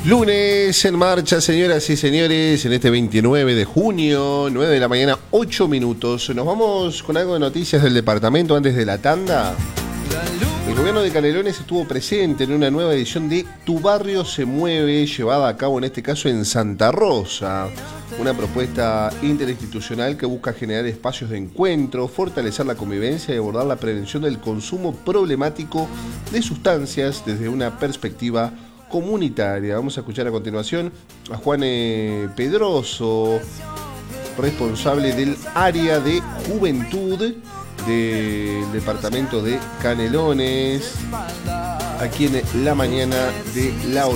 Lunes en marcha, señoras y señores, en este 29 de junio, 9 de la mañana, 8 minutos. Nos vamos con algo de noticias del departamento antes de la tanda. El gobierno de Canelones estuvo presente en una nueva edición de Tu Barrio se Mueve, llevada a cabo en este caso en Santa Rosa. Una propuesta interinstitucional que busca generar espacios de encuentro, fortalecer la convivencia y abordar la prevención del consumo problemático de sustancias desde una perspectiva comunitaria. Vamos a escuchar a continuación a Juan Pedroso, responsable del área de juventud del departamento de Canelones, aquí en la mañana de la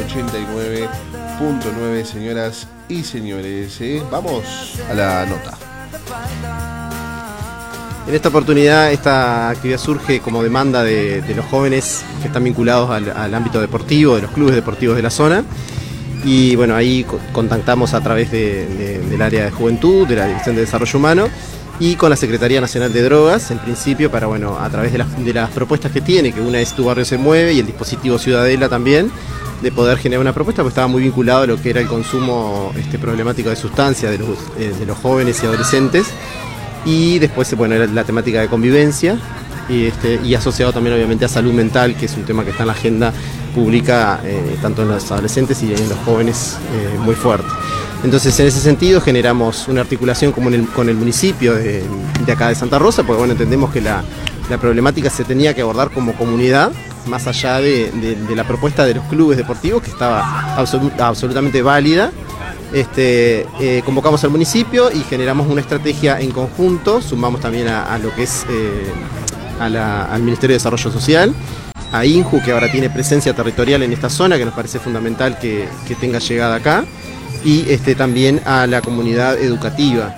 89.9, señoras y señores. Vamos a la nota. En esta oportunidad, esta actividad surge como demanda de los jóvenes que están vinculados al ámbito deportivo, de los clubes deportivos de la zona. Y bueno, ahí contactamos a través del área de juventud, de la Dirección de Desarrollo Humano, y con la Secretaría Nacional de Drogas, en principio, para, bueno, a través de las propuestas que tiene, que una es Tu Barrio se Mueve y el dispositivo Ciudadela también, de poder generar una propuesta, porque estaba muy vinculado a lo que era el consumo problemático de sustancias de los jóvenes y adolescentes. Y después, bueno, era la temática de convivencia y asociado también obviamente a salud mental, que es un tema que está en la agenda pública tanto en los adolescentes y en los jóvenes muy fuerte. Entonces, en ese sentido generamos una articulación con el municipio de acá de Santa Rosa, porque bueno, entendemos que la problemática se tenía que abordar como comunidad, más allá de la propuesta de los clubes deportivos, que estaba absolutamente válida. Convocamos al municipio y generamos una estrategia en conjunto, sumamos también a lo que es al Ministerio de Desarrollo Social, a INJU, que ahora tiene presencia territorial en esta zona, que nos parece fundamental que tenga llegada acá, y también a la comunidad educativa,